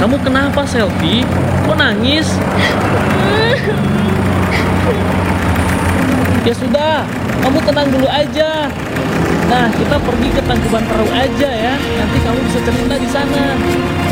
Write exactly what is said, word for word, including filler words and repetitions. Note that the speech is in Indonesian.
Kamu kenapa, Selfie? Kok nangis? Ya sudah, kamu tenang dulu aja. Nah, kita pergi ke Tangkuban Perahu aja ya. Nanti kamu bisa cerita di sana.